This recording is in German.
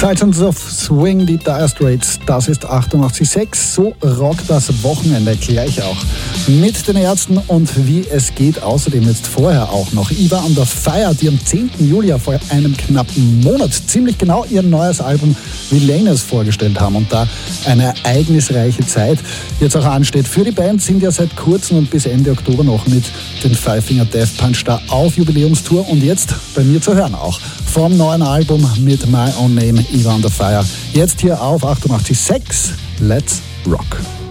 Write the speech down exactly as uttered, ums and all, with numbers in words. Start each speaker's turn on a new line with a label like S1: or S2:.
S1: Titans of Swing, die Dire Straits, das ist achtundachtzig Komma sechs. So rockt das Wochenende gleich auch mit den Ärzten und wie es geht. Außerdem jetzt vorher auch noch Eva Under Fire, die am zehnten Juli vor einem knappen Monat ziemlich genau ihr neues Album Villainous vorgestellt haben und da eine ereignisreiche Zeit jetzt auch ansteht. Für die Band sind ja seit kurzem und bis Ende Oktober noch mit den Five Finger Death Punch da auf Jubiläumstour und jetzt bei mir zu hören auch vom neuen Album mit My Own Name, Eva Under Fire. Jetzt hier auf achtundachtzig Komma sechs. Let's Rock.